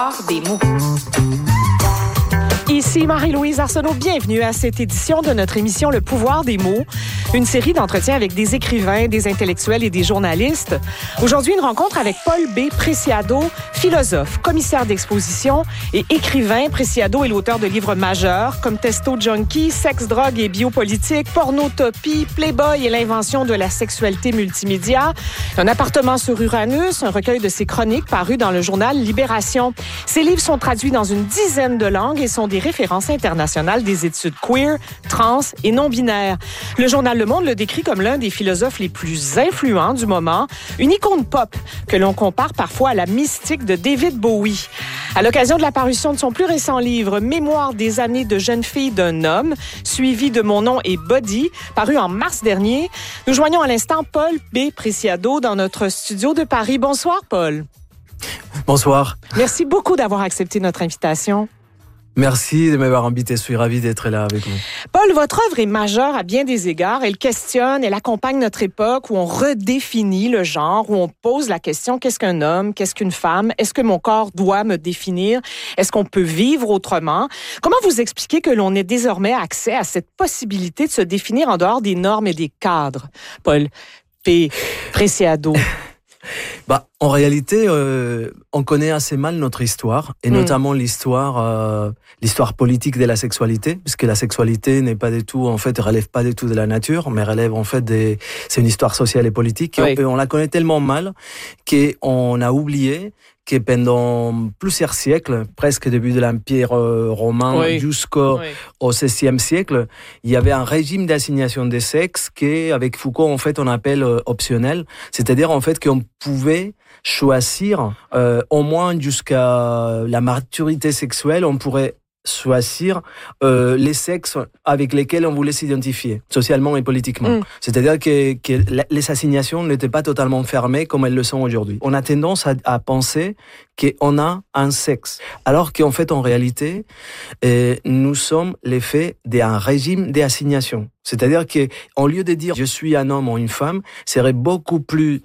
Des mots. Ici Marie-Louise Arsenault, bienvenue à cette édition de notre émission Le pouvoir des mots, une série d'entretiens avec des écrivains, des intellectuels et des journalistes. Aujourd'hui, une rencontre avec Paul B. Preciado, philosophe, commissaire d'exposition et écrivain. Preciado est l'auteur de livres majeurs comme Testo Junkie, Sexe, drogue et biopolitique, Pornotopie, Playboy et l'invention de la sexualité multimédia, Un appartement sur Uranus, un recueil de ses chroniques paru dans le journal Libération. Ces livres sont traduits dans une dizaine de langues et sont des références internationales des études queer, trans et non-binaires. Le journal Le Monde le décrit comme l'un des philosophes les plus influents du moment, une icône pop que l'on compare parfois à la mystique de David Bowie. À l'occasion de la parution de son plus récent livre, Mémoire des années de jeune fille d'un homme, suivi de Mon nom est Body, paru en mars dernier, nous joignons à l'instant Paul B. Preciado dans notre studio de Paris. Bonsoir, Paul. Bonsoir. Merci beaucoup d'avoir accepté notre invitation. Merci de m'avoir invité, je suis ravi d'être là avec vous. Paul, votre œuvre est majeure à bien des égards. Elle questionne, elle accompagne notre époque où on redéfinit le genre, où on pose la question, qu'est-ce qu'un homme, qu'est-ce qu'une femme? Est-ce que mon corps doit me définir? Est-ce qu'on peut vivre autrement? Comment vous expliquez que l'on ait désormais accès à cette possibilité de se définir en dehors des normes et des cadres? Paul P. Preciado. En réalité, on connaît assez mal notre histoire, et notamment l'histoire politique de la sexualité, puisque la sexualité n'est pas du tout, en fait, relève pas du tout de la nature, mais relève en fait c'est une histoire sociale et politique. Oui. Et on la connaît tellement mal qu'on a oublié que pendant plusieurs siècles, presque début de l'Empire romain jusqu'au XVIe siècle, il y avait un régime d'assignation des sexes qu'avec Foucault, en fait, on appelle optionnel. C'est-à-dire, en fait, qu'on pouvait choisir, au moins jusqu'à la maturité sexuelle, on pourrait choisir les sexes avec lesquels on voulait s'identifier, socialement et politiquement. C'est-à-dire que les assignations n'étaient pas totalement fermées comme elles le sont aujourd'hui. On a tendance à penser qu'on a un sexe, alors qu'en fait, en réalité, nous sommes l'effet d'un régime d'assignation. C'est-à-dire qu'en lieu de dire « je suis un homme ou une femme », serait beaucoup plus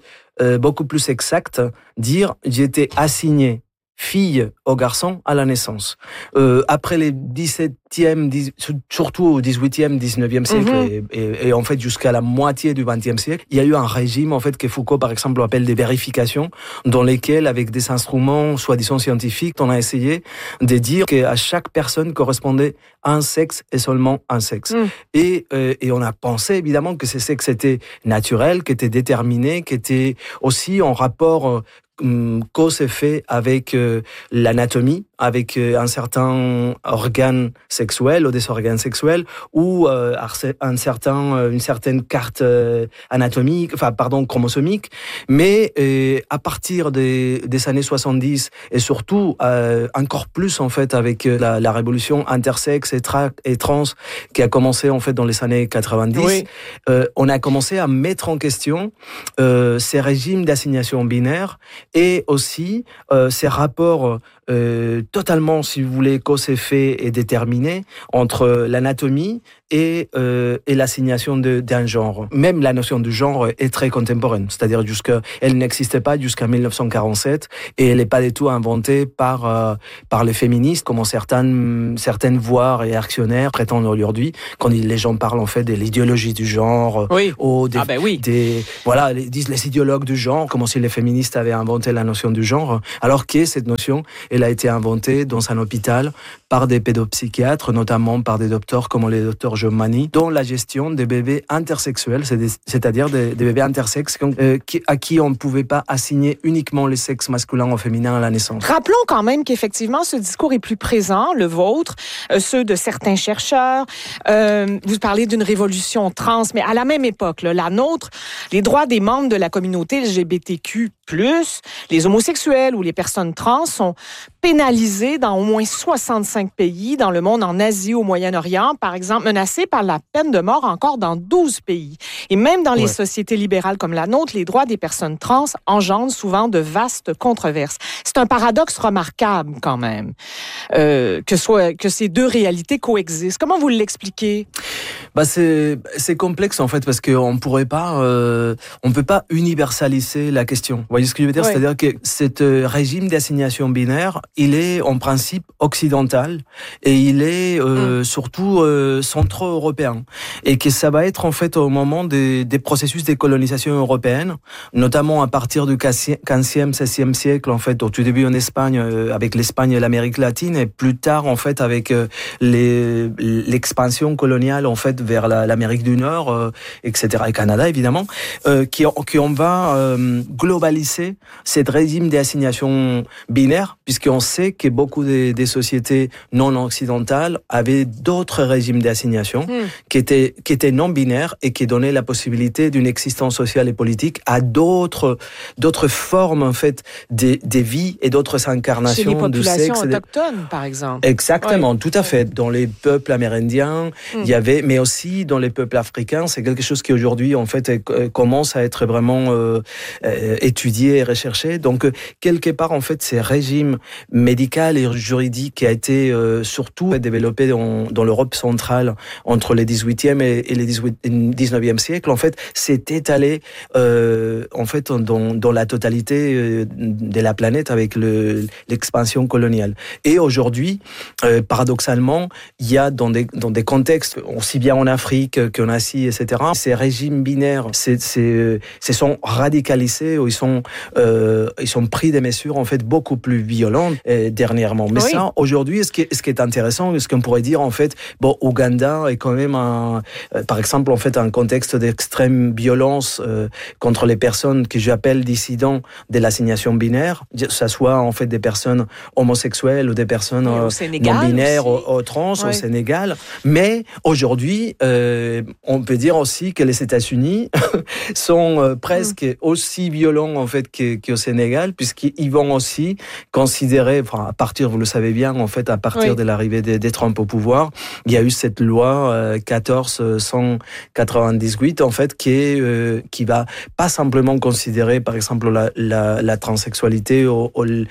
exact dire « j'étais assigné ». Fille au garçon à la naissance. Après les 17e, surtout au 18e, 19e siècle, et en fait jusqu'à la moitié du 20e siècle, il y a eu un régime en fait que Foucault par exemple appelle des vérifications, dans lesquelles avec des instruments soi-disant scientifiques, on a essayé de dire qu'à chaque personne correspondait un sexe et seulement un sexe. Et on a pensé évidemment que ces sexes étaient naturels, qui étaient déterminés, qui étaient aussi en rapport cause-effet avec l'anatomie, avec un certain organe sexuel ou des organes sexuels, ou une certaine carte anatomique, chromosomique. Mais à partir des années 70 et surtout encore plus en fait avec la révolution intersexe et trans qui a commencé en fait dans les années 90, on a commencé à mettre en question ces régimes d'assignation binaire et aussi ces rapports totalement, si vous voulez, cause-effet et déterminés entre l'anatomie et l'assignation d'un genre. Même la notion de genre est très contemporaine, c'est-à-dire elle n'existait pas jusqu'à 1947 et elle n'est pas du tout inventée par les féministes, comme certaines voix réactionnaires prétendent aujourd'hui, quand les gens parlent en fait de l'idéologie du genre, ou disent les idéologues du genre, comme si les féministes avaient inventé la notion du genre, alors que cette notion, elle a été inventée dans un hôpital par des pédopsychiatres, notamment par des docteurs comme le docteur Giovanni, dans la gestion des bébés intersexuels, c'est-à-dire des bébés intersexes à qui on ne pouvait pas assigner uniquement les sexes masculins ou féminins à la naissance. Rappelons quand même qu'effectivement, ce discours est plus présent, le vôtre, ceux de certains chercheurs. Vous parlez d'une révolution trans, mais à la même époque, la nôtre, les droits des membres de la communauté LGBTQ+, les homosexuels ou les personnes trans sont pénalisés dans au moins 65 pays dans le monde, en Asie, au Moyen-Orient, par exemple, menacés par la peine de mort encore dans 12 pays. Et même dans les sociétés libérales comme la nôtre, les droits des personnes trans engendrent souvent de vastes controverses. C'est un paradoxe remarquable quand même, que ces deux réalités coexistent. Comment vous l'expliquez? C'est complexe en fait parce qu'on pourrait pas, on peut pas universaliser la question. Vous voyez ce que je veux dire? Oui. C'est-à-dire que ce régime d'assignation binaire, il est en principe occidental et il est surtout centro-européen. Et que ça va être en fait au moment des processus de colonisation européenne, notamment à partir du 15e, 16e siècle, en fait, au tout début en Espagne, avec l'Espagne et l'Amérique latine, et plus tard, en fait, avec l'expansion coloniale, en fait, vers l'Amérique du Nord, etc., et Canada, évidemment, qu'on va globaliser cet régime d'assignation binaire, puisqu'on sait que beaucoup des sociétés non occidentales avaient d'autres régimes d'assignation qui étaient non binaires et qui donnaient la possibilité d'une existence sociale et politique à d'autres formes, en fait, des vies et d'autres incarnations chez les du populations sexe. autochtones, par exemple. Exactement, tout à fait. Dans les peuples amérindiens, il y avait, mais aussi dans les peuples africains, c'est quelque chose qui aujourd'hui, en fait, commence à être vraiment étudié et recherché. Donc, quelque part, en fait, ces régimes médicaux et juridiques qui a été surtout développé dans l'Europe centrale entre les 18e et les 19e siècle, en fait, s'est étalé en fait dans la totalité de la planète avec l'expansion coloniale. Et aujourd'hui, paradoxalement, il y a dans des contextes aussi bien en Afrique qu'en Asie, etc., ces régimes binaires se sont radicalisés ou ils sont pris des mesures en fait beaucoup plus violentes dernièrement. Mais ça, aujourd'hui, ce qui est intéressant, ce qu'on pourrait dire en fait, Ouganda est quand même par exemple en fait un contexte d'extrême violence contre les personnes que j'appelle dissidents de l'assignation binaire, que ce soit en fait des personnes homosexuelles ou des personnes non binaires ou trans au Sénégal. Mais aujourd'hui, on peut dire aussi que les États-Unis sont presque aussi violents en fait qu'au Sénégal, puisqu'ils vont aussi considérer, à partir, vous le savez bien, en fait, à partir de l'arrivée des Trump au pouvoir, il y a eu cette loi 1498 en fait qui va pas simplement considérer, par exemple, la transsexualité ou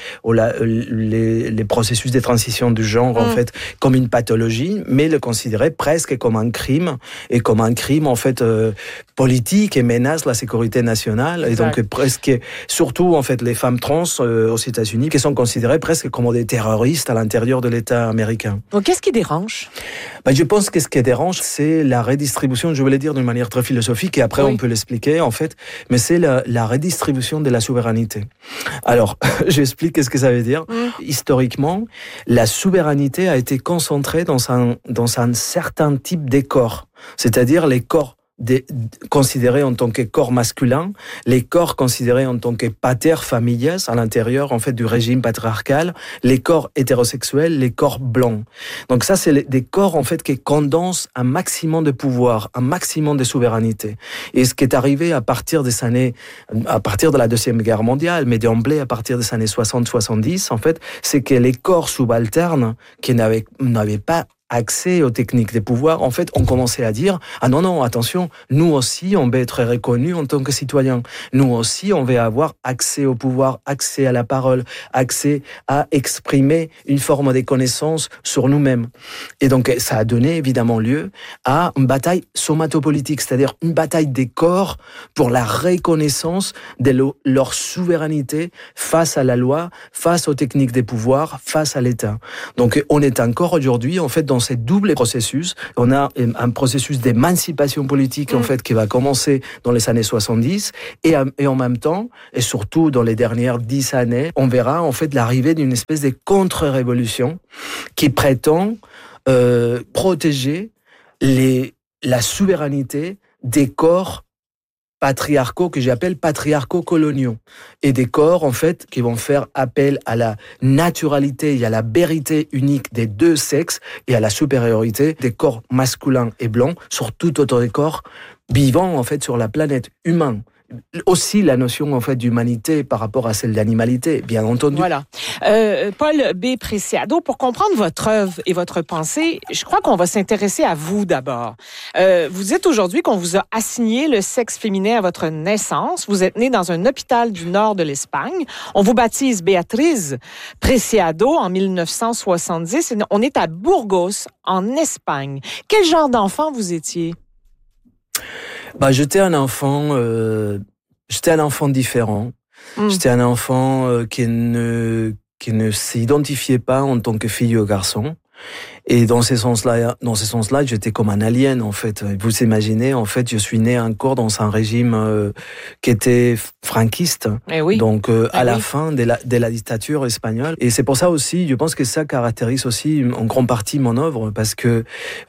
les processus de transition du genre en fait comme une pathologie, mais le considérer presque comme un crime et comme un crime en fait politique et menace la sécurité nationale. Exact. Et donc presque, surtout en fait les femmes trans aux États-Unis qui sont considérées presque comme des terroristes à l'intérieur de l'État américain. Donc qu'est-ce qui dérange? Je pense que ce qui dérange, c'est la redistribution, je voulais dire d'une manière très philosophique, et après on peut l'expliquer en fait, mais c'est la redistribution de la souveraineté. Alors, j'explique ce que ça veut dire. Historiquement, la souveraineté a été concentrée dans un certain type de corps, c'est-à-dire les corps considérés en tant que corps masculin, les corps considérés en tant que pater familias à l'intérieur en fait du régime patriarcal, les corps hétérosexuels, les corps blancs. Donc ça c'est des corps en fait qui condensent un maximum de pouvoir, un maximum de souveraineté. Et ce qui est arrivé à partir de la Deuxième Guerre mondiale, mais d'emblée à partir des années 60-70 en fait, c'est que les corps subalternes qui n'avaient pas accès aux techniques de pouvoir, en fait, on commençait à dire « Ah non, attention, nous aussi, on veut être reconnus en tant que citoyens. Nous aussi, on veut avoir accès au pouvoir, accès à la parole, accès à exprimer une forme de connaissance sur nous-mêmes. » Et donc, ça a donné évidemment lieu à une bataille somatopolitique, c'est-à-dire une bataille des corps pour la reconnaissance de leur souveraineté face à la loi, face aux techniques de pouvoir, face à l'État. Donc, on est encore aujourd'hui, en fait, dans ces doubles processus. On a un processus d'émancipation politique en fait qui va commencer dans les années 70 et en même temps, et surtout dans les dernières 10 années, on verra en fait l'arrivée d'une espèce de contre-révolution qui prétend protéger la souveraineté des corps patriarcaux que j'appelle patriarcaux-coloniaux et des corps en fait qui vont faire appel à la naturalité et à la vérité unique des deux sexes et à la supériorité des corps masculins et blancs sur tout autre corps vivant en fait sur la planète humaine. Aussi la notion en fait d'humanité par rapport à celle d'animalité, bien entendu. Voilà. Paul B. Preciado, pour comprendre votre œuvre et votre pensée, je crois qu'on va s'intéresser à vous d'abord. Vous dites aujourd'hui qu'on vous a assigné le sexe féminin à votre naissance. Vous êtes né dans un hôpital du nord de l'Espagne. On vous baptise Béatriz Preciado en 1970. Et on est à Burgos, en Espagne. Quel genre d'enfant vous étiez? J'étais un enfant différent. J'étais un enfant qui ne s'identifiait pas en tant que fille ou garçon. Et dans ces sens-là, j'étais comme un alien, en fait. Vous imaginez, en fait, je suis né encore dans un régime qui était franquiste. Oui. Donc, à la fin de la dictature espagnole. Et c'est pour ça aussi, je pense que ça caractérise aussi en grande partie mon œuvre, parce que,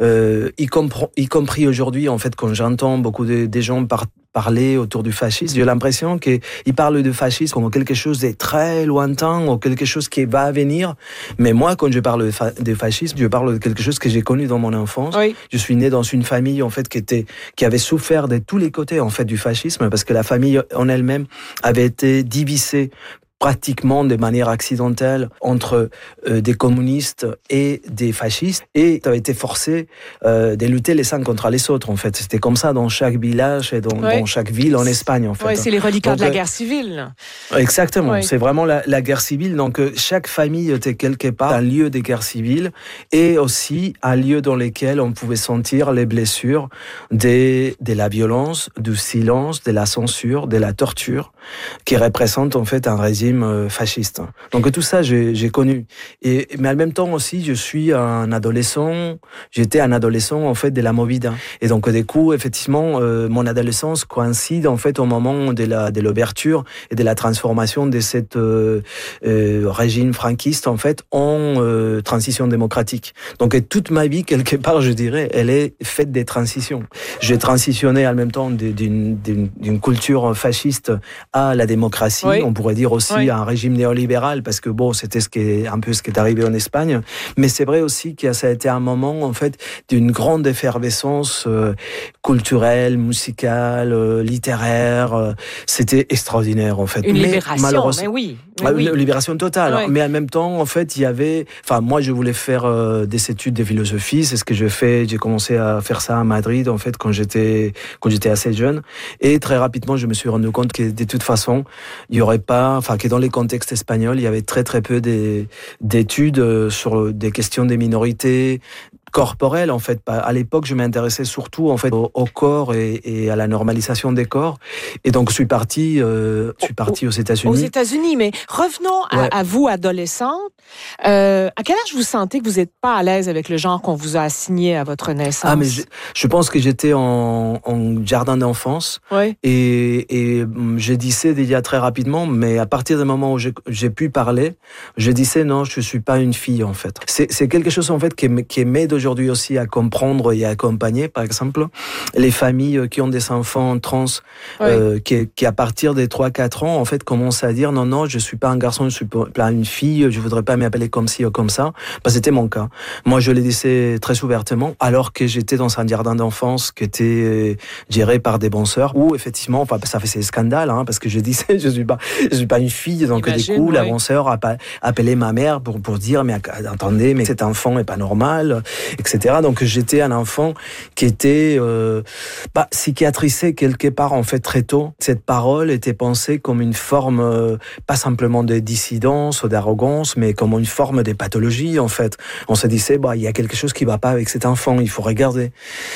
y compris aujourd'hui, en fait, quand j'entends beaucoup des gens parler autour du fascisme, j'ai l'impression qu'ils parlent de fascisme comme quelque chose de très lointain ou quelque chose qui va venir. Mais moi, quand je parle de fascisme, je parle de quelque chose que j'ai connu dans mon enfance. Oui. Je suis né dans une famille, en fait, qui avait souffert de tous les côtés, en fait, du fascisme, parce que la famille en elle-même avait été divisée pratiquement de manière accidentelle entre des communistes et des fascistes, et tu avais été forcé de lutter les uns contre les autres, en fait. C'était comme ça dans chaque village et dans chaque ville en Espagne, en fait. Oui, c'est les reliquats de la guerre civile. Exactement, c'est vraiment la guerre civile. Donc chaque famille était quelque part un lieu de guerre civile et aussi un lieu dans lequel on pouvait sentir les blessures de la violence, du silence, de la censure, de la torture, qui représente en fait un régime fasciste. Donc tout ça, j'ai connu. Mais en même temps aussi, j'étais un adolescent en fait de la Movida. Et donc du coup, effectivement, mon adolescence coïncide en fait au moment de l'ouverture et de la transformation de cette régime franquiste en fait en transition démocratique. Donc toute ma vie, quelque part, je dirais, elle est faite des transitions. J'ai transitionné en même temps d'une culture fasciste à la démocratie. On pourrait dire aussi à un régime néolibéral, parce que bon, c'était un peu ce qui est arrivé en Espagne. Mais c'est vrai aussi que ça a été un moment, en fait, d'une grande effervescence culturelle, musicale, littéraire. C'était extraordinaire, en fait. Une libération, mais oui. Une libération totale. Oui. Mais en même temps, en fait, moi, je voulais faire des études de philosophie. C'est ce que j'ai fait. J'ai commencé à faire ça à Madrid, en fait, quand j'étais assez jeune. Et très rapidement, je me suis rendu compte que, de toute façon, il y aurait pas, que dans les contextes espagnols, il y avait très très peu d'études sur des questions des minorités corporelles, en fait. À l'époque, je m'intéressais surtout en fait au corps et à la normalisation des corps. Et donc je suis parti aux États-Unis. Aux États-Unis, mais revenons à vous, adolescente. À quel âge vous sentez que vous n'êtes pas à l'aise avec le genre qu'on vous a assigné à votre naissance? Mais je pense que j'étais en jardin d'enfance. Et je disais déjà très rapidement, mais à partir du moment où j'ai pu parler, je disais non, je suis pas une fille, en fait. C'est quelque chose, en fait, qui m'aide aujourd'hui aussi à comprendre et à accompagner, par exemple, les familles qui ont des enfants trans, qui à partir des 3-4 ans, en fait, commencent à dire non, je suis pas un garçon, je suis pas une fille, je voudrais pas m'appeler comme ci ou comme ça. C'était mon cas. Moi, je le disais très ouvertement, alors que j'étais dans un jardin d'enfance qui était géré par des bonnes sœurs, où effectivement, ça fait ces scandales, parce que je disais, je suis pas une fille, donc du coup, la bonne sœur a appelé ma mère pour dire, mais attendez, mais cet enfant est pas normal, etc. Donc j'étais un enfant qui était psychiatrisé quelque part, en fait, très tôt. Cette parole était pensée comme une forme, pas simplement de dissidence ou d'arrogance, mais comme une forme de pathologie, en fait. On se disait, il y a quelque chose qui va pas avec cet enfant, il faut regarder.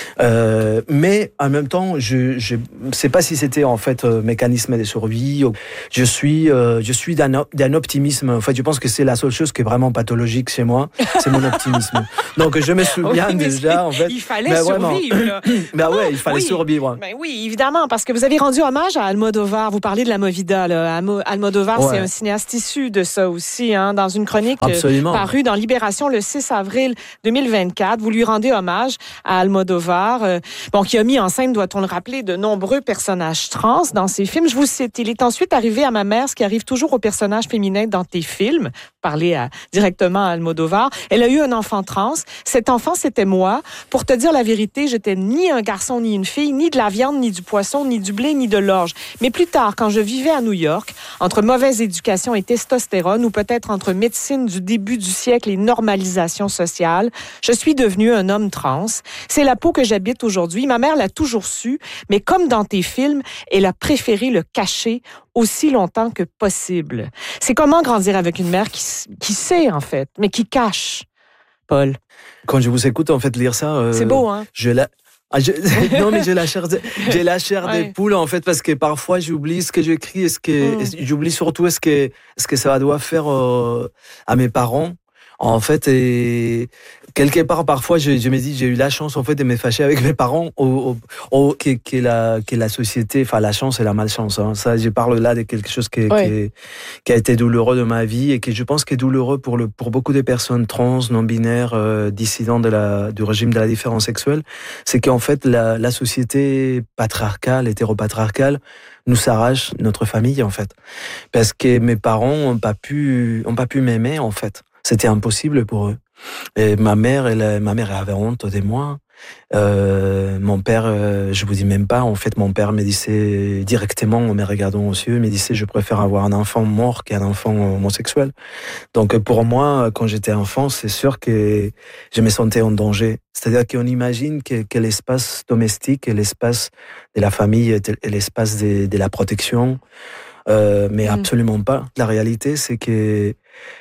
Mais en même temps, je sais pas si c'était, en fait, mécanisme de survie. Je suis d'un optimisme. En fait, je pense que c'est la seule chose qui est vraiment pathologique chez moi, c'est mon optimisme. Donc je me souviens déjà, en fait. Il fallait survivre. Il fallait survivre. Oui, évidemment, parce que vous avez rendu hommage à Almodovar. Vous parlez de la Movida, là. Almodovar, c'est un cinéaste issu de ça aussi, dans une chronique parue dans Libération le 6 avril 2024. Vous lui rendez hommage à Almodovar, qui a mis en scène, doit-on le rappeler, de nombreux personnages trans dans ses films. Je vous cite, il est ensuite arrivé à ma mère, ce qui arrive toujours aux personnages féminins dans tes films. Parler directement à Almodovar. Elle a eu un enfant trans. Cet enfant, c'était moi. Pour te dire la vérité, j'étais ni un garçon ni une fille, ni de la viande, ni du poisson, ni du blé, ni de l'orge. Mais plus tard, quand je vivais à New York, entre mauvaise éducation et testostérone, ou peut-être entre médecine du début du siècle et normalisation sociale, je suis devenue un homme trans. C'est la peau que j'habite aujourd'hui. Ma mère l'a toujours su, mais comme dans tes films, elle a préféré le cacher aussi longtemps que possible. C'est comment grandir avec une mère qui sait, en fait, mais qui cache, Paul. Quand je vous écoute, en fait, lire ça... c'est beau, hein? Non, mais j'ai la chair des poules, en fait, parce que parfois j'oublie ce que j'écris, j'oublie surtout ce que ça doit faire à mes parents. En fait, et quelque part, parfois, je me dis, j'ai eu la chance, en fait, de me fâcher avec mes parents, que la société, enfin, la chance et la malchance, hein. Ça, je parle là de quelque chose qui a été douloureux de ma vie et que je pense que est douloureux pour beaucoup de personnes trans, non-binaires, dissidents du régime de la différence sexuelle. C'est qu'en fait, la société patriarcale, hétéropatriarcale, nous arrache notre famille, en fait. Parce que mes parents ont pas pu m'aimer, en fait. C'était impossible pour eux. Et ma mère avait honte de moi. Mon père, je vous dis même pas. En fait, mon père me disait directement, en me regardant aux yeux, me disait, je préfère avoir un enfant mort qu'un enfant homosexuel. Donc, pour moi, quand j'étais enfant, c'est sûr que je me sentais en danger. C'est-à-dire qu'on imagine que l'espace domestique et l'espace de la famille est l'espace de la protection, mais absolument pas. La réalité, c'est que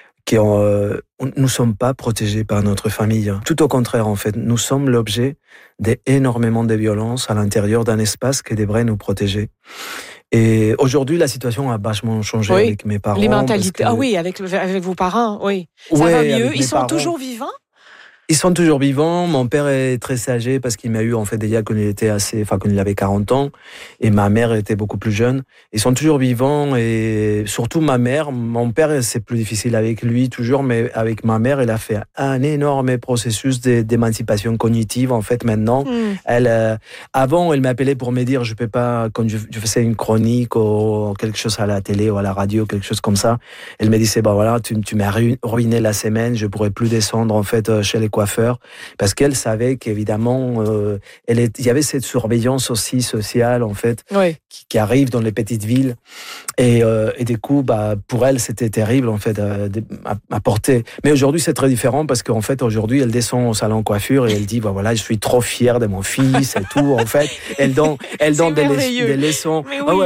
nous sommes pas protégés par notre famille. Tout au contraire, en fait, nous sommes l'objet d'énormément de violences à l'intérieur d'un espace qui devrait nous protéger. Et aujourd'hui, la situation a vachement changé avec mes parents. Les mentalités. Avec vos parents, oui. Ça va mieux. Ils sont toujours vivants? Ils sont toujours vivants. Mon père est très âgé parce qu'il m'a eu, en fait, déjà quand il avait 40 ans. Et ma mère était beaucoup plus jeune. Ils sont toujours vivants et surtout ma mère. Mon père, c'est plus difficile avec lui toujours, mais avec ma mère, elle a fait un énorme processus d'émancipation cognitive, en fait, maintenant. Avant, elle m'appelait pour me dire, je peux pas, quand je faisais une chronique ou quelque chose à la télé ou à la radio, quelque chose comme ça. Elle me disait, voilà, tu m'as ruiné la semaine, je pourrais plus descendre, en fait, chez les coiffeur, parce qu'elle savait qu'évidemment, il y avait cette surveillance aussi sociale, en fait, qui arrive dans les petites villes. Et du coup, pour elle, c'était terrible, en fait, à porter. Mais aujourd'hui, c'est très différent parce qu'en fait, aujourd'hui, elle descend au salon coiffure et elle dit, voilà, je suis trop fière de mon fils et tout, en fait. Elle donne des leçons.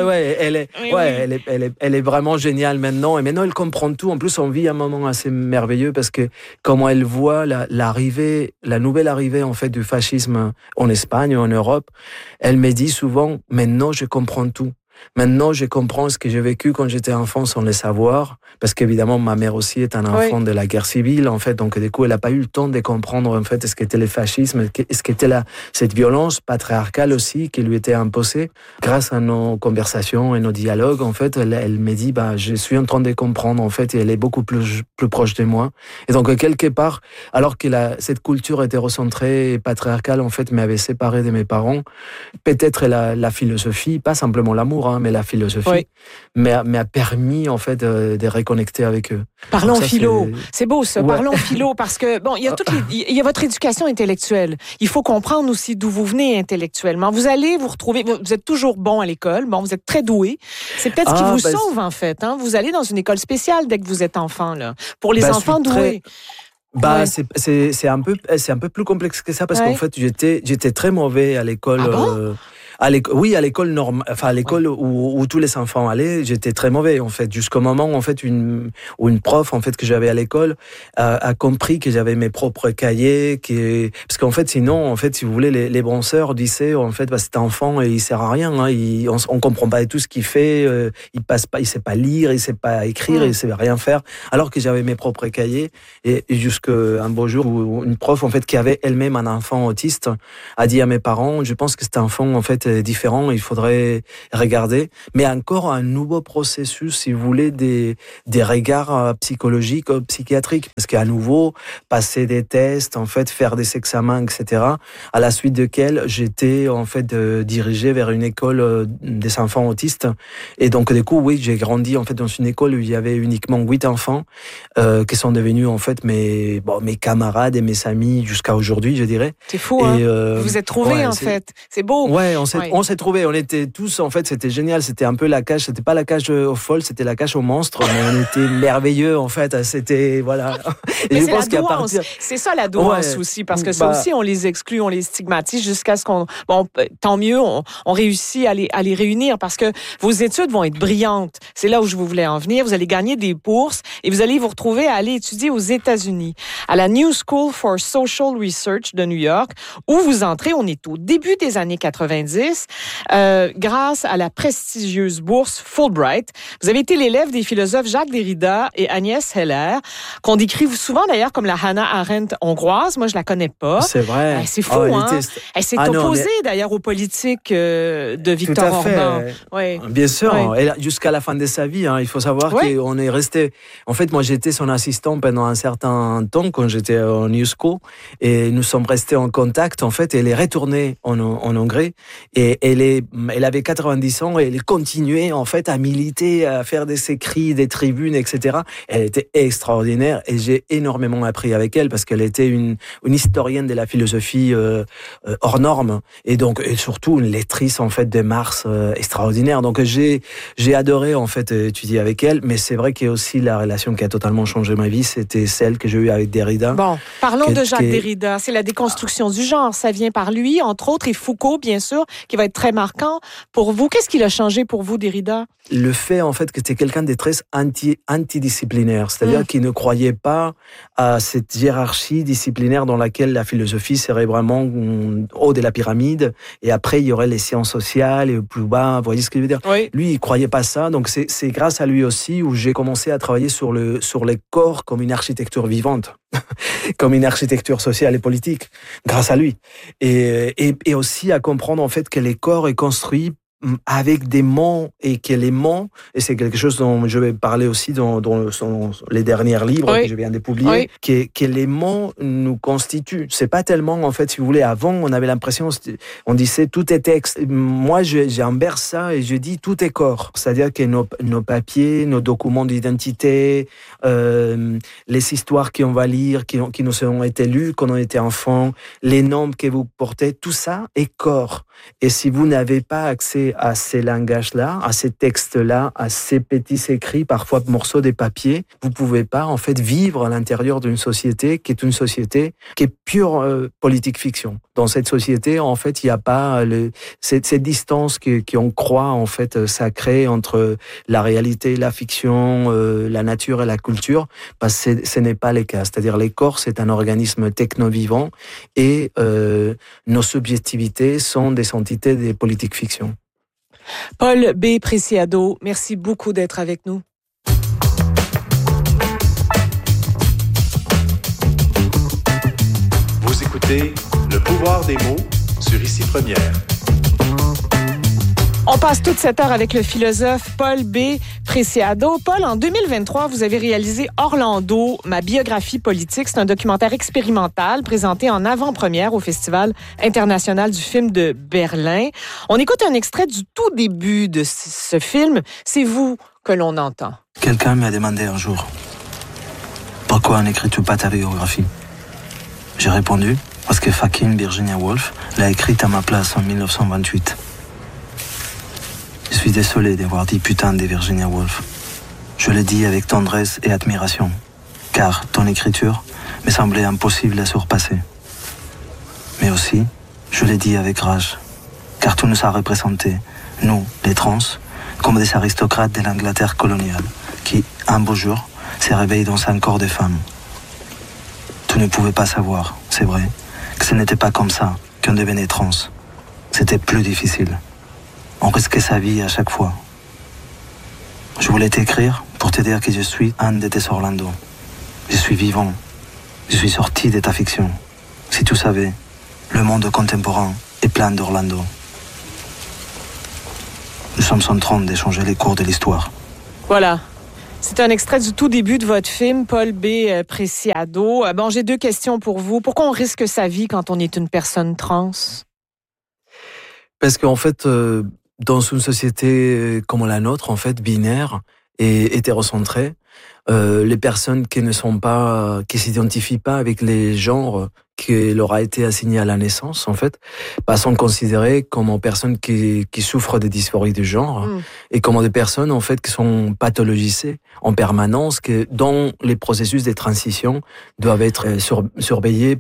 Elle est vraiment géniale maintenant. Et maintenant, elle comprend tout. En plus, on vit un moment assez merveilleux parce que comment elle voit la nouvelle arrivée, en fait, du fascisme en Espagne, en Europe, elle me dit souvent, maintenant, je comprends tout. Maintenant, je comprends ce que j'ai vécu quand j'étais enfant sans le savoir, parce qu'évidemment, ma mère aussi est un enfant de la guerre civile, en fait, donc du coup, elle n'a pas eu le temps de comprendre, en fait, ce qu'était le fascisme, ce qu'était cette violence patriarcale aussi qui lui était imposée. Grâce à nos conversations et nos dialogues, en fait, elle me dit, je suis en train de comprendre, en fait, et elle est beaucoup plus proche de moi. Et donc, quelque part, alors que cette culture hétérocentrée et patriarcale, en fait, m'avait séparé de mes parents, peut-être la philosophie, pas simplement l'amour, mais la philosophie m'a permis, en fait, de reconnecter avec eux. Parlons philo. C'est beau, ça. Parlons philo, parce que, il y a votre éducation intellectuelle. Il faut comprendre aussi d'où vous venez intellectuellement. Vous allez vous retrouver, vous êtes toujours bon à l'école. Vous êtes très doué. C'est peut-être ce qui vous sauve, en fait, hein. Vous allez dans une école spéciale dès que vous êtes enfant, là. Pour les enfants doués. C'est un peu plus complexe que ça parce qu'en fait, j'étais très mauvais à l'école. Ah bon? À l'école normale, enfin à l'école où tous les enfants allaient, j'étais très mauvais, en fait, jusqu'au moment où, en fait, une prof, en fait, que j'avais à l'école a compris que j'avais mes propres cahiers, parce qu'en fait, sinon, en fait, si vous voulez, les penseurs disaient, en fait, cet enfant, il sert à rien, hein, on comprend pas tout ce qu'il fait, il sait pas lire, il sait pas écrire, il sait rien faire, alors que j'avais mes propres cahiers, et jusqu'à un beau jour où une prof, en fait, qui avait elle-même un enfant autiste, a dit à mes parents, je pense que cet enfant, en fait, différent, il faudrait regarder, mais encore un nouveau processus, si vous voulez, des regards psychologiques, psychiatriques, parce qu'à nouveau, passer des tests, en fait, faire des examens, etc., à la suite desquels j'étais, en fait, dirigé vers une école des enfants autistes, et donc, du coup, j'ai grandi, en fait, dans une école où il y avait uniquement 8 enfants, qui sont devenus, en fait, mes camarades et mes amis jusqu'à aujourd'hui, je dirais. C'est fou, hein? Vous êtes trouvés, en fait. C'est beau. Ouais, on on s'est trouvés, on était tous, en fait, c'était génial, c'était un peu la cage, c'était pas la cage aux folles, c'était la cage aux monstres, mais on était merveilleux, en fait, c'était, voilà. Et je pense qu'à partir... C'est ça la douance aussi, parce que ça aussi, on les exclut, on les stigmatise jusqu'à ce qu'on... Bon, tant mieux, on réussit à les réunir, parce que vos études vont être brillantes. C'est là où je voulais en venir. Vous allez gagner des bourses et vous allez vous retrouver à aller étudier aux États-Unis, à la New School for Social Research de New York, où vous entrez, on est au début des années 90, grâce à la prestigieuse bourse Fulbright. Vous avez été l'élève des philosophes Jacques Derrida et Agnès Heller, qu'on décrit souvent d'ailleurs comme la Hannah Arendt hongroise. Moi, je la connais pas. C'est vrai. C'est fou, hein? Elle s'est opposée d'ailleurs aux politiques de Viktor Orban. Ouais. Bien sûr, jusqu'à la fin de sa vie. Il faut savoir qu'on est resté... En fait, moi, j'étais son assistant pendant un certain temps quand j'étais en New School et nous sommes restés en contact. En fait, elle est retournée en Hongrie et elle avait 90 ans et elle continuait en fait à militer, à faire des écrits, des tribunes, etc. Elle était extraordinaire et j'ai énormément appris avec elle parce qu'elle était une historienne de la philosophie hors norme et donc et surtout une lectrice en fait de Marx extraordinaire. Donc j'ai adoré en fait étudier avec elle, mais c'est vrai qu'il y a aussi la relation qui a totalement changé ma vie, c'était celle que j'ai eue avec Derrida. Bon, parlons de Jacques Derrida. C'est la déconstruction du genre, ça vient par lui entre autres, et Foucault bien sûr, qui va être très marquant pour vous. Qu'est-ce qu'il a changé pour vous, Derrida? Le fait en fait que c'était quelqu'un de très antidisciplinaire, c'est-à-dire qu'il ne croyait pas à cette hiérarchie disciplinaire dans laquelle la philosophie serait vraiment haut de la pyramide et après il y aurait les sciences sociales et plus bas, vous voyez ce que je veux dire? Oui. Lui, il croyait pas ça, donc c'est grâce à lui aussi où j'ai commencé à travailler sur les corps comme une architecture vivante, comme une architecture sociale et politique, grâce à lui. Et aussi à comprendre en fait que les corps est construit avec des mots et que les mots, et c'est quelque chose dont je vais parler aussi dans les derniers livres que je viens de publier, que les mots nous constituent. C'est pas tellement, en fait, si vous voulez, avant, on avait l'impression, on disait tout est texte. Moi, j'inverse ça et je dis tout est corps. C'est-à-dire que nos papiers, nos documents d'identité, les histoires qu'on va lire, qui nous ont été lues quand on était enfant, les noms que vous portez, tout ça est corps. Et si vous n'avez pas accès à ces langages-là, à ces textes-là, à ces petits écrits, parfois morceaux de papier, vous pouvez pas en fait vivre à l'intérieur d'une société qui est une société qui est pure politique fiction. Dans cette société, en fait, il n'y a pas cette distance qu'on croit en fait sacrée entre la réalité, la fiction, la nature et la culture, parce que ce n'est pas le cas. C'est-à-dire les corps, c'est un organisme techno-vivant et nos subjectivités sont des entités des politiques fiction. Paul B. Preciado, merci beaucoup d'être avec nous. Vous écoutez Le pouvoir des mots sur Ici Première. On passe toute cette heure avec le philosophe Paul B. Preciado. Paul, en 2023, vous avez réalisé Orlando, ma biographie politique. C'est un documentaire expérimental présenté en avant-première au Festival international du film de Berlin. On écoute un extrait du tout début de ce film. C'est vous que l'on entend. Quelqu'un m'a demandé un jour, pourquoi n'écris-tu pas ta biographie? J'ai répondu, parce que fucking Virginia Woolf l'a écrite à ma place en 1928. Je suis désolé d'avoir dit putain de Virginia Woolf. Je le dis avec tendresse et admiration, car ton écriture me semblait impossible à surpasser. Mais aussi, je le dis avec rage, car tu nous as représentés, nous, les trans, comme des aristocrates de l'Angleterre coloniale, qui, un beau jour, se réveillent dans un corps de femme. Tu ne pouvais pas savoir, c'est vrai, que ce n'était pas comme ça qu'on devenait trans. C'était plus difficile. On risquait sa vie à chaque fois. Je voulais t'écrire pour te dire que je suis un de tes Orlando. Je suis vivant. Je suis sorti de ta fiction. Si tu savais, le monde contemporain est plein d'Orlando. Nous sommes en train d'échanger les cours de l'histoire. Voilà. C'est un extrait du tout début de votre film, Paul B. Preciado. Bon, j'ai deux questions pour vous. Pourquoi on risque sa vie quand on est une personne trans? Parce qu'en fait, dans une société comme la nôtre, en fait, binaire et hétérocentrée, les personnes qui s'identifient pas avec les genres qui leur a été assigné à la naissance, en fait, sont considérées comme personnes qui souffrent de dysphorie de genre et comme des personnes, en fait, qui sont pathologisées en permanence, que dans les processus de transition doivent être surveillées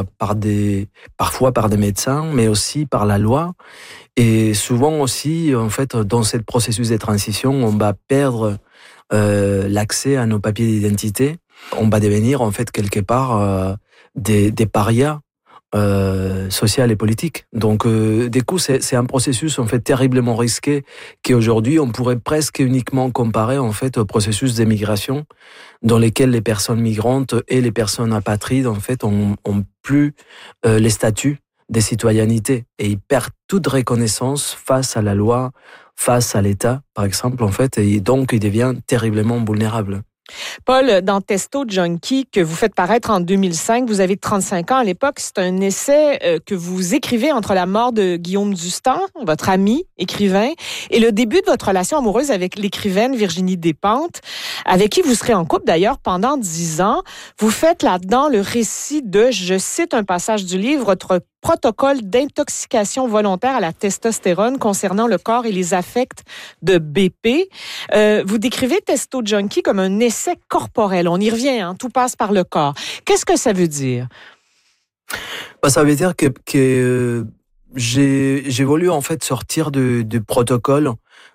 parfois par des médecins, mais aussi par la loi. Et souvent aussi, en fait, dans ce processus de transition, on va perdre l'accès à nos papiers d'identité. On va devenir, en fait, quelque part des parias sociaux et politiques. Donc, du coup, c'est un processus, en fait, terriblement risqué qu'aujourd'hui, on pourrait presque uniquement comparer, en fait, au processus d'émigration dans lesquels les personnes migrantes et les personnes apatrides, en fait, ont plus les statuts des citoyennetés et ils perdent toute reconnaissance face à la loi, face à l'État, par exemple, en fait, et donc ils deviennent terriblement vulnérables. Paul, dans Testo Junkie, que vous faites paraître en 2005, vous avez 35 ans à l'époque, c'est un essai que vous écrivez entre la mort de Guillaume Dustan, votre ami, écrivain, et le début de votre relation amoureuse avec l'écrivaine Virginie Despentes, avec qui vous serez en couple d'ailleurs pendant 10 ans. Vous faites là-dedans le récit de, je cite un passage du livre, votre protocole d'intoxication volontaire à la testostérone concernant le corps et les affects de BP. Vous décrivez Testo Junkie comme un essai corporel. On y revient, tout passe par le corps. Qu'est-ce que ça veut dire? Ça veut dire que j'ai voulu en fait sortir du protocole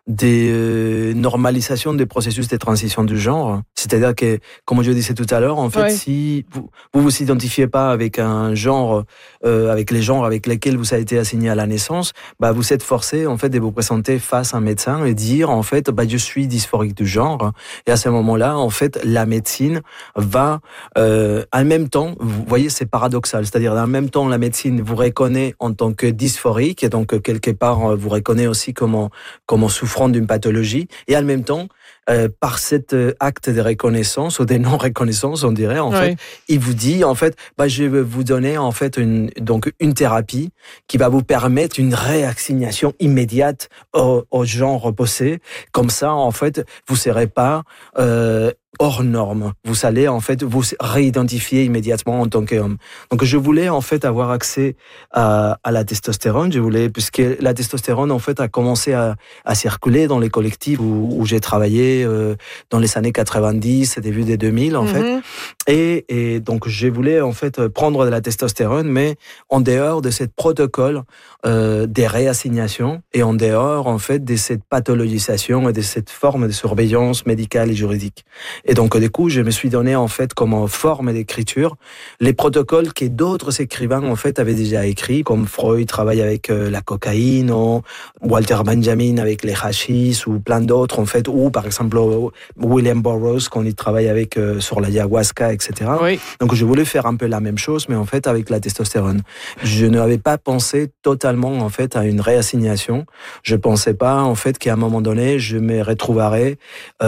des normalisations des processus de transition du genre. C'est-à-dire que, comme je disais tout à l'heure, en fait, si vous identifiez pas avec un genre, avec les genres avec lesquels vous avez été assigné à la naissance, vous êtes forcé, en fait, de vous présenter face à un médecin et dire, en fait, je suis dysphorique du genre. Et à ce moment-là, en fait, la médecine va, en même temps, vous voyez, c'est paradoxal. C'est-à-dire, en même temps, la médecine vous reconnaît en tant que dysphorique et donc, quelque part, vous reconnaît aussi comme souffrant d'une pathologie, et en même temps, par cet acte de reconnaissance ou de non-reconnaissance, on dirait, en fait, il vous dit, en fait, je vais vous donner, en fait, une thérapie qui va vous permettre une réassignation immédiate au genre reposé. Comme ça, en fait, vous serez pas hors norme. Vous allez, en fait, vous réidentifier immédiatement en tant qu'homme. Donc, je voulais, en fait, avoir accès à la testostérone. Puisque la testostérone, en fait, a commencé à circuler dans les collectifs où j'ai travaillé dans les années 90, début des 2000, en fait. Et donc, je voulais, en fait, prendre de la testostérone, mais en dehors de ce protocole des réassignations et en dehors, en fait, de cette pathologisation et de cette forme de surveillance médicale et juridique. Et donc, du coup, je me suis donné, en fait, comme forme d'écriture, les protocoles que d'autres écrivains, en fait, avaient déjà écrits, comme Freud travaille avec la cocaïne, ou Walter Benjamin avec les hachis, ou plein d'autres, en fait, ou, par exemple, William Burroughs, quand il travaille avec, sur l'ayahuasca, etc. Oui. Donc, je voulais faire un peu la même chose, mais en fait, avec la testostérone. Je n'avais pas pensé totalement, en fait, à une réassignation. Je pensais pas, en fait, qu'à un moment donné, je me retrouverais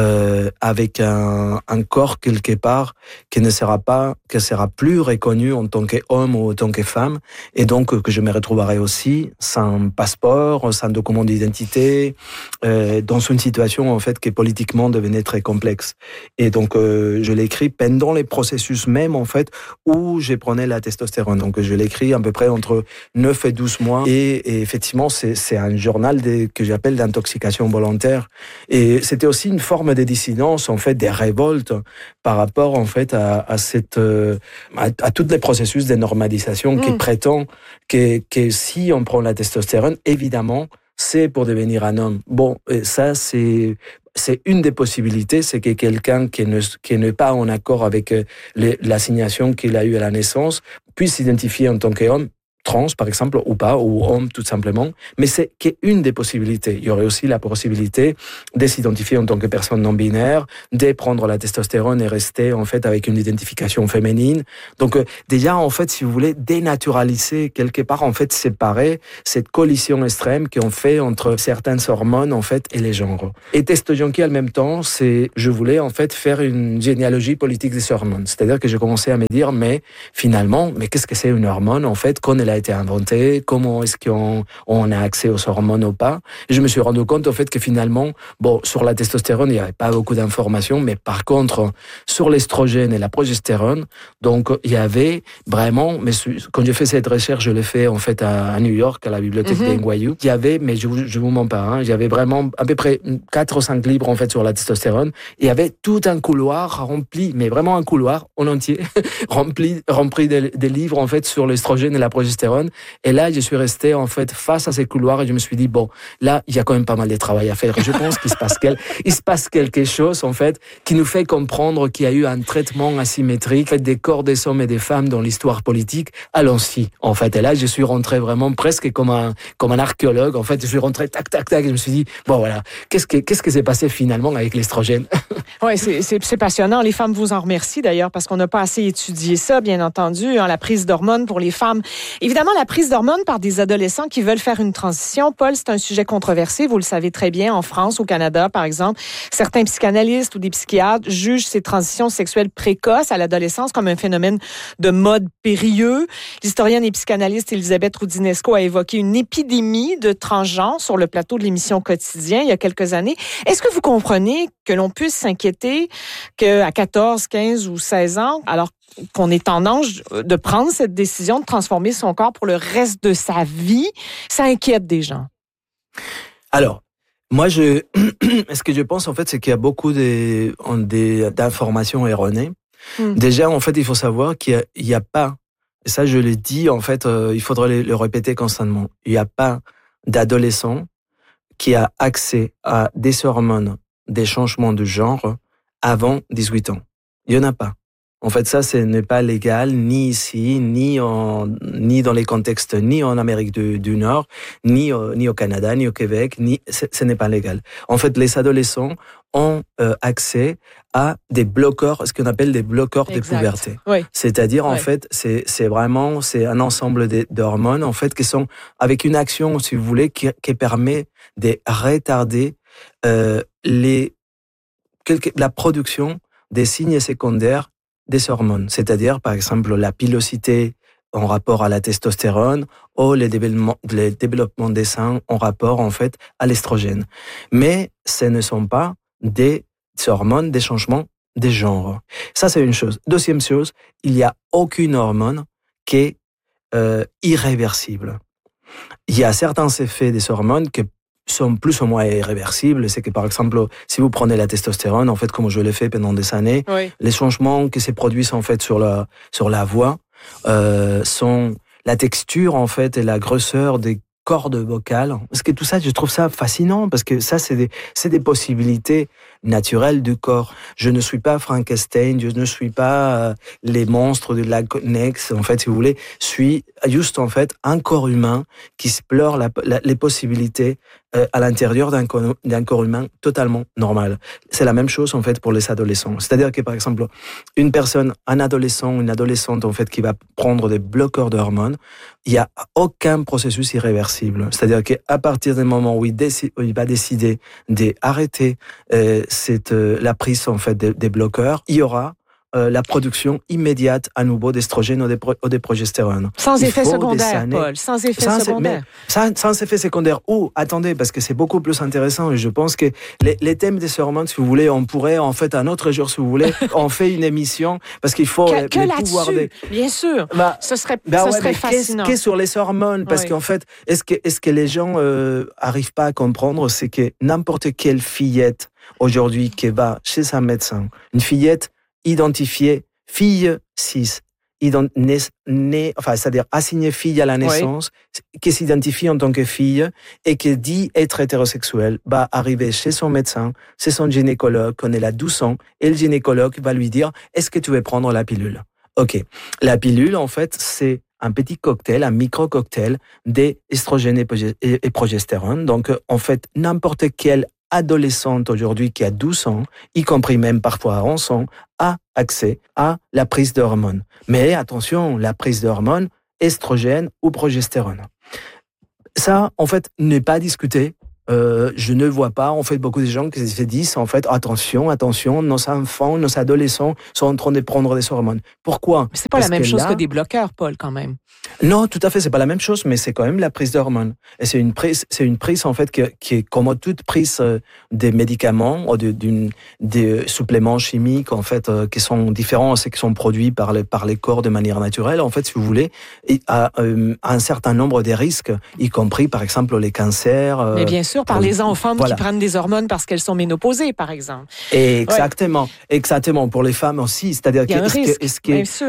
avec un corps quelque part qui sera plus reconnu en tant qu'homme ou en tant que femme, et donc que je me retrouverai aussi sans passeport, sans document d'identité, dans une situation en fait qui politiquement devenait très complexe. Et donc je l'écris pendant les processus même en fait où je prenais la testostérone. Donc je l'écris à peu près entre 9 et 12 mois, et effectivement c'est un journal que j'appelle d'intoxication volontaire, et c'était aussi une forme de dissidence en fait, des révoltes par rapport en fait à tous les processus de normalisation qui prétend que si on prend la testostérone, évidemment, c'est pour devenir un homme. Bon, ça c'est une des possibilités, c'est que quelqu'un qui n'est pas en accord avec l'assignation qu'il a eue à la naissance puisse s'identifier en tant qu'homme, trans par exemple, ou pas, ou homme tout simplement, mais c'est qu'une des possibilités. Il y aurait aussi la possibilité de s'identifier en tant que personne non binaire, de prendre la testostérone et rester en fait avec une identification féminine. Donc déjà en fait, si vous voulez, dénaturaliser quelque part, en fait séparer cette collision extrême qu'on fait entre certaines hormones en fait et les genres. Et Testo Junkie en même temps, je voulais en fait faire une généalogie politique des hormones. C'est-à-dire que j'ai commencé à me dire, mais finalement, qu'est-ce que c'est une hormone en fait quand elle a été inventé, comment est-ce qu'on a accès aux hormones ou pas. Et je me suis rendu compte, en fait, que finalement, sur la testostérone, il n'y avait pas beaucoup d'informations, mais par contre, sur l'estrogène et la progestérone, donc, il y avait vraiment, mais quand j'ai fait cette recherche, je l'ai fait, en fait, à New York, à la bibliothèque d'NYU, il y avait, mais je vous mens pas, il y avait vraiment à peu près 4 ou 5 livres, en fait, sur la testostérone. Il y avait tout un couloir rempli, mais vraiment un couloir en entier, rempli des livres, en fait, sur l'estrogène et la progestérone. Et là, je suis resté, en fait, face à ces couloirs et je me suis dit, là, il y a quand même pas mal de travail à faire. Et je pense qu'il se passe quelque chose, en fait, qui nous fait comprendre qu'il y a eu un traitement asymétrique, en fait, des corps des hommes et des femmes dans l'histoire politique à l'ancien, en fait. Et là, je suis rentré vraiment presque comme un archéologue. En fait, je suis rentré tac, tac, tac, et je me suis dit, voilà, qu'est-ce qui s'est passé finalement avec l'estrogène? Oui, c'est passionnant. Les femmes vous en remercient d'ailleurs parce qu'on n'a pas assez étudié ça, bien entendu, la prise d'hormones pour les femmes. Évidemment, la prise d'hormones par des adolescents qui veulent faire une transition, Paul, c'est un sujet controversé, vous le savez très bien, en France, au Canada, par exemple. Certains psychanalystes ou des psychiatres jugent ces transitions sexuelles précoces à l'adolescence comme un phénomène de mode périlleux. L'historienne et psychanalyste Elisabeth Roudinesco a évoqué une épidémie de transgenres sur le plateau de l'émission Quotidien il y a quelques années. Est-ce que vous comprenez que l'on puisse s'inquiéter qu'à 14, 15 ou 16 ans, alors qu'on est en âge de prendre cette décision de transformer son corps pour le reste de sa vie, ça inquiète des gens? Alors, moi, ce que je pense, en fait, c'est qu'il y a beaucoup d'informations erronées. Déjà, en fait, il faut savoir qu'il n'y a pas, et ça, je l'ai dit, en fait, il faudrait le répéter constamment, il n'y a pas d'adolescent qui a accès à des hormones, des changements de genre avant 18 ans. Il n'y en a pas. En fait, ça, ce n'est pas légal, ni ici, ni dans les contextes, ni en Amérique du Nord, ni au Canada, ni au Québec, ce n'est pas légal. En fait, les adolescents ont accès à des bloqueurs, ce qu'on appelle des bloqueurs de puberté. Oui. C'est-à-dire, en fait, c'est un ensemble d'hormones, en fait, qui sont avec une action, si vous voulez, qui permet de retarder la production des signes secondaires des hormones, c'est-à-dire, par exemple, la pilosité en rapport à la testostérone ou le développement des seins en rapport, en fait, à l'estrogène. Mais ce ne sont pas des hormones, des changements de genre. Ça, c'est une chose. Deuxième chose, il n'y a aucune hormone qui est irréversible. Il y a certains effets des hormones qui sont plus ou moins irréversibles. C'est que, par exemple, si vous prenez la testostérone, en fait, comme je l'ai fait pendant des années, les changements qui se produisent, en fait, sur la voix, sont la texture, en fait, et la grosseur des cordes vocales. Parce que tout ça, je trouve ça fascinant, parce que ça, c'est des possibilités naturelles du corps. Je ne suis pas Frankenstein, je ne suis pas les monstres de la Nex, en fait, si vous voulez. Je suis juste, en fait, un corps humain qui explore les possibilités à l'intérieur d'un corps humain totalement normal. C'est la même chose, en fait, pour les adolescents. C'est-à-dire que, par exemple, un adolescent, une adolescente, en fait, qui va prendre des bloqueurs d'hormones, il n'y a aucun processus irréversible. C'est-à-dire qu'à partir du moment où il va décider d'arrêter la prise, en fait, des bloqueurs, il y aura la production immédiate à nouveau d'estrogène ou de progestérone. Sans effet secondaire, Paul, sans effet secondaire. Sans effet secondaire. Attendez, parce que c'est beaucoup plus intéressant et je pense que les thèmes des hormones, si vous voulez, on pourrait, en fait, un autre jour, si vous voulez, on fait une émission parce qu'il faut que pouvoir bien sûr. Ce serait fascinant. Qu'est-ce sur les hormones? Parce qu'en fait, est-ce que les gens arrivent pas à comprendre, c'est que n'importe quelle fillette aujourd'hui qui va chez un médecin, une fillette identifiée fille 6, c'est-à-dire assignée fille à la naissance, qui s'identifie en tant que fille et qui dit être hétérosexuelle, va arriver chez son médecin, c'est son gynécologue, quand elle a 12 ans, et le gynécologue va lui dire « Est-ce que tu veux prendre la pilule ?» Ok. La pilule, en fait, c'est un petit cocktail, un micro-cocktail d'estrogène et progestérone. Donc, en fait, n'importe quel adolescente aujourd'hui qui a 12 ans, y compris même parfois à 11 ans, a accès à la prise d'hormones. Mais attention, la prise d'hormones, estrogène ou progestérone. Ça, en fait, n'est pas discuté je ne vois pas, en fait, beaucoup de gens qui se disent, en fait, attention, nos enfants, nos adolescents sont en train de prendre des hormones. Pourquoi? Mais c'est pas la même chose que des bloqueurs, Paul, quand même. Non, tout à fait, c'est pas la même chose, mais c'est quand même la prise d'hormones. Et c'est une prise, en fait, qui est comme toute prise des médicaments ou des suppléments chimiques, en fait, qui sont différents, c'est qui sont produits par les corps de manière naturelle, en fait, si vous voulez, à un certain nombre de risques, y compris, par exemple, les cancers. Mais bien sûr, parlez-en aux femmes qui prennent des hormones parce qu'elles sont ménopausées, par exemple. Exactement, exactement. Pour les femmes aussi, c'est-à-dire est-ce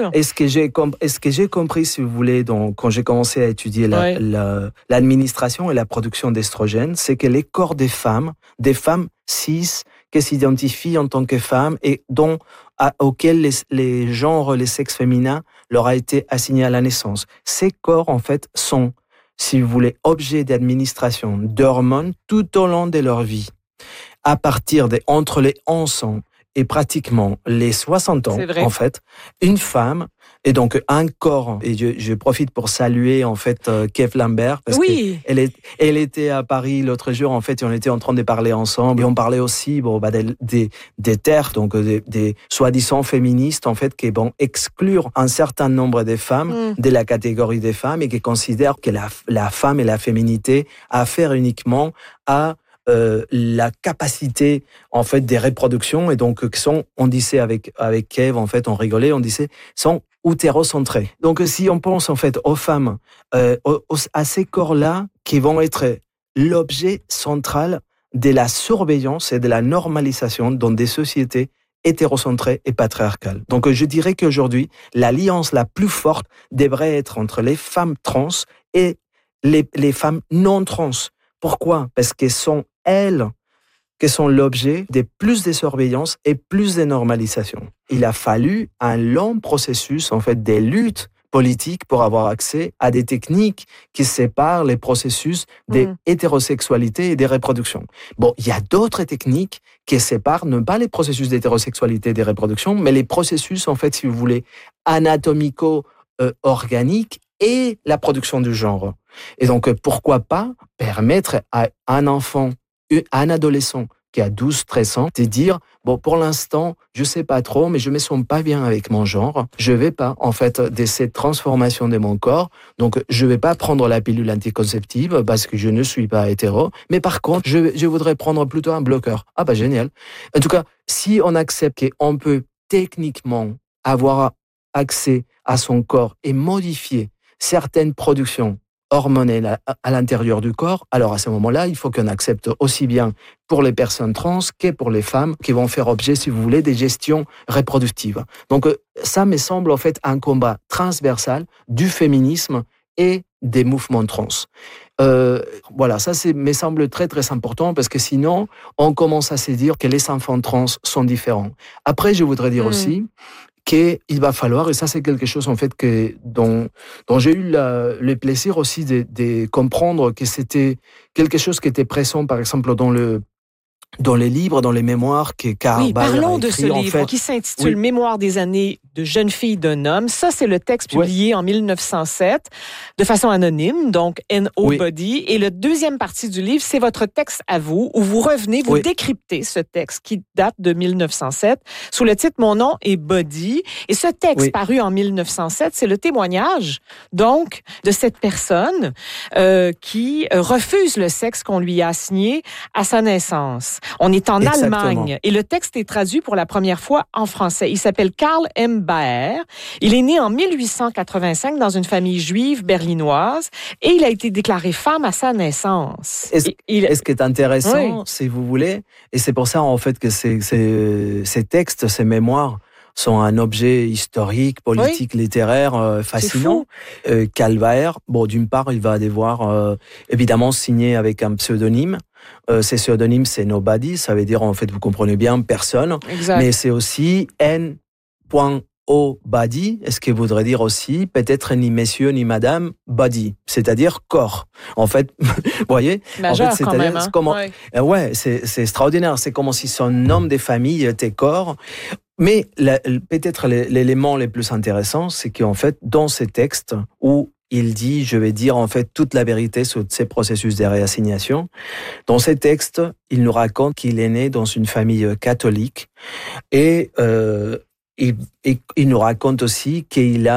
que j'ai compris, si vous voulez, donc, quand j'ai commencé à étudier l'administration et la production d'estrogènes, c'est que les corps des femmes cis qui s'identifient en tant que femmes et auxquels les genres, les sexes féminins leur a été assigné à la naissance. Ces corps, en fait, sont, si vous voulez, objets d'administration d'hormones tout au long de leur vie. À partir entre les 11 ans et pratiquement les 60 ans, en fait, une femme, et donc un corps, et je profite pour saluer, en fait, Kev Lambert, parce qu'elle était à Paris l'autre jour, en fait, et on était en train de parler ensemble, et on parlait aussi des terres, donc des soi-disant féministes, en fait, qui vont exclure un certain nombre de femmes de la catégorie des femmes, et qui considèrent que la femme et la féminité affaire uniquement à la capacité, en fait, des reproductions, et donc on disait avec Kev, en fait, on rigolait, on disait, sont utérocentrés. Donc si on pense, en fait, aux femmes, à ces corps-là qui vont être l'objet central de la surveillance et de la normalisation dans des sociétés hétérocentrées et patriarcales. Donc je dirais qu'aujourd'hui, l'alliance la plus forte devrait être entre les femmes trans et les femmes non trans. Pourquoi? Parce que sont elles qui sont l'objet de plus de surveillance et plus de normalisation. Il a fallu un long processus, en fait, des luttes politiques pour avoir accès à des techniques qui séparent les processus des hétérosexualités et des reproductions. Bon, il y a d'autres techniques qui séparent, non pas les processus d'hétérosexualité et des reproductions, mais les processus, en fait, si vous voulez, anatomico-organiques et la production du genre. Et donc, pourquoi pas permettre à un enfant, à un adolescent qui a 12-13 ans, de dire, bon, pour l'instant, je sais pas trop, mais je me sens pas bien avec mon genre. Je vais pas, en fait, de cette transformation de mon corps. Donc, je vais pas prendre la pilule anticonceptive parce que je ne suis pas hétéro. Mais par contre, je voudrais prendre plutôt un bloqueur. Ah, bah, génial. En tout cas, si on accepte qu'on peut techniquement avoir accès à son corps et modifier certaines productions hormonales à l'intérieur du corps, alors à ce moment-là, il faut qu'on accepte aussi bien pour les personnes trans que pour les femmes qui vont faire objet, si vous voulez, des gestions reproductives. Donc ça me semble en fait un combat transversal du féminisme et des mouvements trans. Voilà, ça me semble très très important parce que sinon, on commence à se dire que les enfants trans sont différents. Après, je voudrais dire aussi qu'il va falloir, et ça c'est quelque chose en fait dont j'ai eu le plaisir aussi de comprendre que c'était quelque chose qui était présent par exemple dans les livres, dans les mémoires que Karl Bayer a écrit. Parlons de ce livre qui s'intitule Mémoires des années de jeune fille d'un homme. Ça, c'est le texte publié en 1907 de façon anonyme, donc Nobody. Et la deuxième partie du livre, c'est votre texte à vous, où vous revenez, vous décryptez ce texte qui date de 1907 sous le titre « Mon nom est Body ». Et ce texte paru en 1907, c'est le témoignage, donc, de cette personne qui refuse le sexe qu'on lui a assigné à sa naissance. On est en Allemagne et le texte est traduit pour la première fois en français. Il s'appelle Karl M. Baer. Il est né en 1885 dans une famille juive berlinoise et il a été déclaré femme à sa naissance. Et ce qui est intéressant, si vous voulez, et c'est pour ça en fait que ces textes, ces mémoires, sont un objet historique, politique, littéraire fascinant. Karl Baer, bon, d'une part, il va devoir évidemment signer avec un pseudonyme. Ces pseudonymes, c'est Nobody, ça veut dire, en fait, vous comprenez bien, personne. Exact. Mais c'est aussi N.O.Body, ce qui voudrait dire aussi, peut-être ni monsieur ni madame, body, c'est-à-dire corps. En fait, vous voyez, majeur, en fait, quand même, hein? C'est extraordinaire. C'est comme si son nom de famille était corps. Mais peut-être l'élément le plus intéressant, c'est qu'en fait, dans ces textes où il dit, je vais dire en fait toute la vérité sur ces processus de réassignation. Dans ces textes, il nous raconte qu'il est né dans une famille catholique et il nous raconte aussi qu'il a